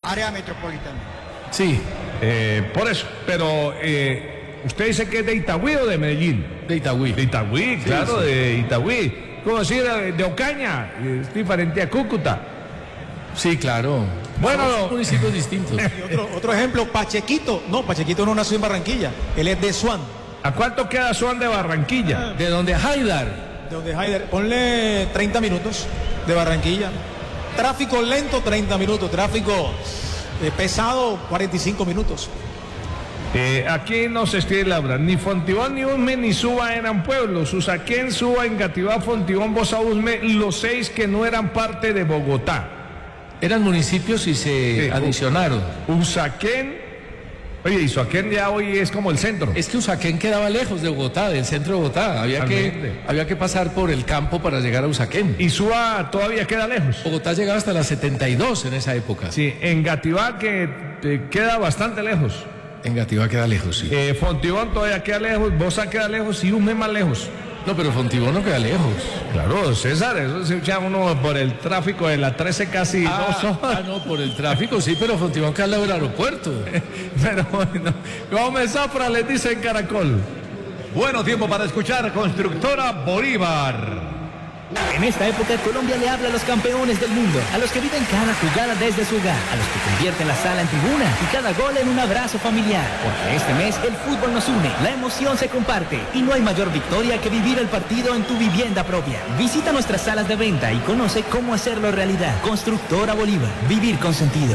área metropolitana. Sí, Por eso, pero ¿usted dice que es de Itagüí o de Medellín? de Itagüí. De Itagüí, Sí, claro, sí. de Itagüí. ¿Cómo decir? De Ocaña, es diferente a Cúcuta. Sí, claro. Bueno, Son municipios distintos. Y otro ejemplo, Pachequito. No, Pachequito no nació en Barranquilla. Él es de Suán. ¿A cuánto queda Suán de Barranquilla? De donde Haidar. De donde Haider. Ponle 30 minutos de Barranquilla. Tráfico lento, 30 minutos. Tráfico pesado, 45 minutos. Aquí nos escribe Laura, ni Fontibón, ni Usme, ni Suba eran pueblos. Usaquén, Suba, Engativá, Fontibón, Bosa, Usme, los 6 que no eran parte de Bogotá. Eran municipios y se Sí, adicionaron. Usaquén, oye, y Usaquén ya hoy es como el centro. Es que Usaquén quedaba lejos de Bogotá, del centro de Bogotá. Había Totalmente. que pasar por el campo para llegar a Usaquén. Y Suba todavía queda lejos. Bogotá llegaba hasta las 72 en esa época. Sí, Engativá que queda bastante lejos. Engativá queda lejos, sí. Fontibón todavía queda lejos, Bosa queda lejos y Usme más lejos. No, pero Fontibón no queda lejos. Claro, César, eso se echa uno por el tráfico de la 13 casi 2 horas. No, por el tráfico sí, pero Fontibón queda al lado del aeropuerto. Pero bueno, Gómez Zafra les dice en Caracol. Bueno, tiempo para escuchar Constructora Bolívar. En esta época, Colombia le habla a los campeones del mundo, a los que viven cada jugada desde su hogar, a los que convierten la sala en tribuna y cada gol en un abrazo familiar. Porque este mes el fútbol nos une, la emoción se comparte y no hay mayor victoria que vivir el partido en tu vivienda propia. Visita nuestras salas de venta y conoce cómo hacerlo realidad. Constructora Bolívar, vivir con sentido.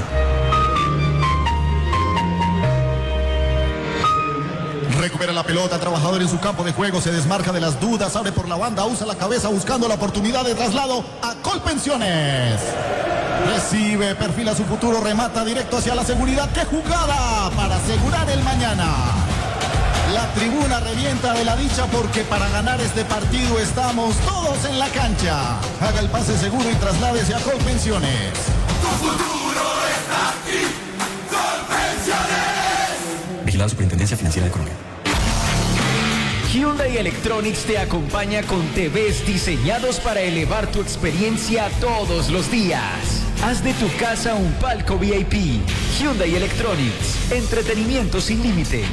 Recupera la pelota, trabajador en su campo de juego, se desmarca de las dudas, abre por la banda, usa la cabeza buscando la oportunidad de traslado a Colpensiones. Recibe, perfila su futuro, remata directo hacia la seguridad. ¡Qué jugada para asegurar el mañana! La tribuna revienta de la dicha porque para ganar este partido estamos todos en la cancha. Haga el pase seguro y trasládese a Colpensiones. Tu futuro está aquí. Colpensiones. Vigilado Superintendencia Financiera de Colombia. Hyundai Electronics te acompaña con TVs diseñados para elevar tu experiencia todos los días. Haz de tu casa un palco VIP. Hyundai Electronics. Entretenimiento sin límite.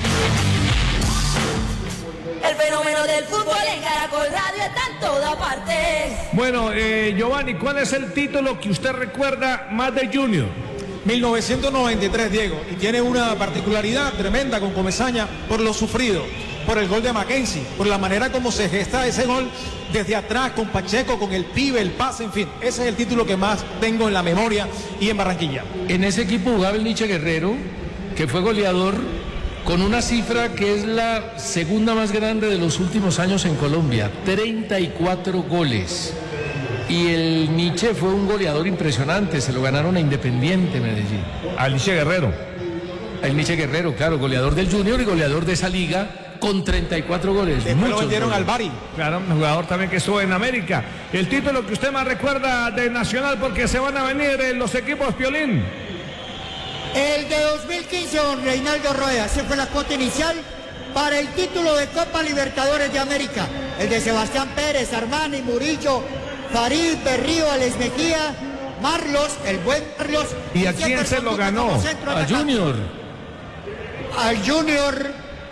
El fenómeno del fútbol en Caracol Radio está en toda parte. Bueno, Giovanni, ¿cuál es el título que usted recuerda más de Junior? 1993, Diego. Y tiene una particularidad tremenda con Comesaña por lo sufrido, por el gol de Mackenzie, por la manera como se gesta ese gol desde atrás, con Pacheco, con el pibe, el pase, en fin. Ese es el título que más tengo en la memoria y en Barranquilla. En ese equipo jugaba el Nietzsche Guerrero, que fue goleador con una cifra que es la segunda más grande de los últimos años en Colombia, 34 goles. Y el Nietzsche fue un goleador impresionante, se lo ganaron a Independiente Medellín. Al Nietzsche Guerrero. El Nietzsche Guerrero, claro, goleador del Junior y goleador de esa liga con 34 goles. Después lo vendieron goles. al Bari. Claro, un jugador también que estuvo en América. El título que usted más recuerda de Nacional, porque se van a venir los equipos, Piolín. El de 2015, don Reinaldo Rueda, esa fue la cuota inicial para el título de Copa Libertadores de América. El de Sebastián Pérez, Armani, Murillo, Farid, Berrío, Alex Mejía, Marlos, el buen Marlos. ¿Y a quién se lo ganó? Al Junior. Al Junior.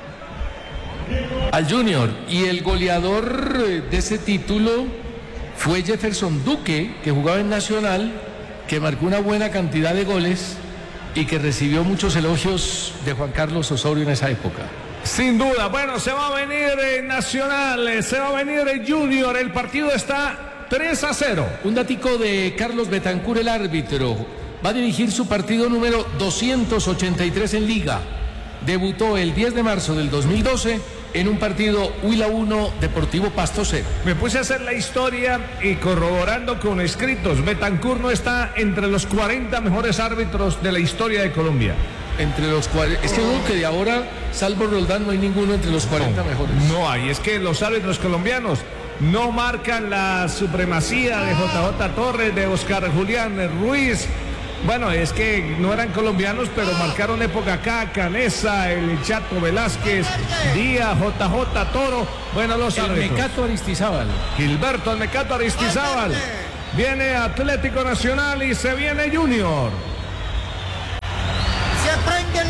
Al Junior. Y el goleador de ese título fue Jefferson Duque, que jugaba en Nacional, que marcó una buena cantidad de goles y que recibió muchos elogios de Juan Carlos Osorio en esa época. Sin duda, bueno, se va a venir Nacional, se va a venir Junior, el partido está 3-0. Un datico de Carlos Betancur, el árbitro, va a dirigir su partido número 283 en Liga. Debutó el 10 de marzo del 2012 en un partido Huila 1, Deportivo Pasto 0. Me puse a hacer la historia y corroborando con escritos, Betancur no está entre los 40 mejores árbitros de la historia de Colombia. Entre los 40, es que creo que de ahora, salvo Roldán, no hay ninguno entre los 40 mejores. No hay, es que los árbitros colombianos no marcan la supremacía de JJ Torres, de Oscar Julián Ruiz. Bueno, es que no eran colombianos, pero marcaron época acá, Canesa, el Chato Velázquez, Díaz, JJ Toro. Bueno, los árbitros. El Mecato Aristizábal. Gilberto, el Mecato Aristizábal. Viene Atlético Nacional y se viene Junior.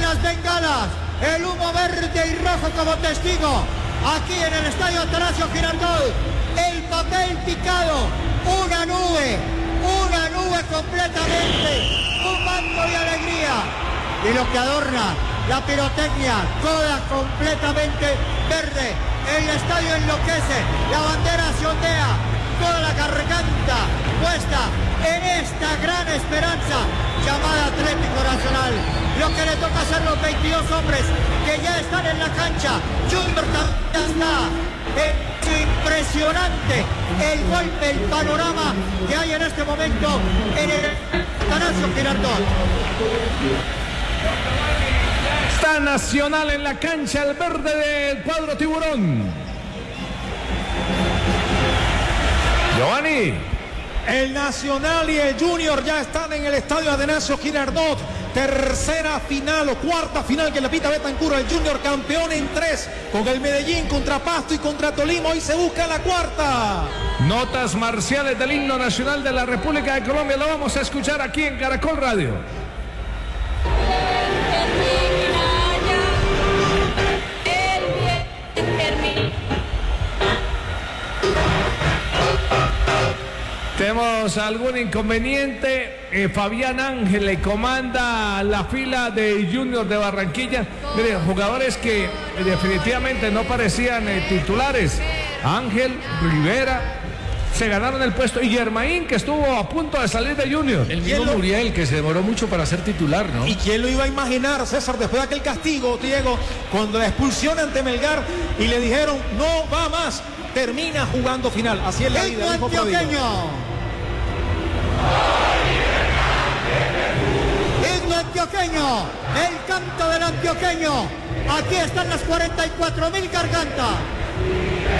las bengalas, el humo verde y rojo como testigo. Aquí en el estadio Atanasio Girardot, el papel picado, una nube completamente, fumando de alegría. Y lo que adorna la pirotecnia, toda completamente verde. El estadio enloquece, la bandera se ondea, toda la garganta puesta en esta gran esperanza llamada Atlético Nacional. Lo que le toca hacer los 22 hombres que ya están en la cancha. Junior también está. Es impresionante el golpe, el panorama que hay en este momento en el Atanasio Girardot. Está Nacional en la cancha, el verde del cuadro tiburón. Giovanni. El Nacional y el Junior ya están en el estadio Atanasio Girardot. Tercera final o cuarta final que le pita Betancur. El Junior campeón en 3 con el Medellín contra Pasto y contra Tolima. Hoy se busca la cuarta. Notas marciales del himno nacional de la República de Colombia. Lo vamos a escuchar aquí en Caracol Radio. Tenemos algún inconveniente. Fabián Ángel le comanda la fila de Junior de Barranquilla. Miren, jugadores que definitivamente no parecían titulares. Ángel, Rivera, se ganaron el puesto. Y Germain, que estuvo a punto de salir de Junior. El mismo Muriel, que se demoró mucho para ser titular, ¿no? ¿Y quién lo iba a imaginar, César, después de aquel castigo, Diego, cuando la expulsión ante Melgar y le dijeron, no va más, termina jugando final? Así es la vida. El antioqueño. Himno antioqueño, el canto del antioqueño. Aquí están las 44.000 gargantas.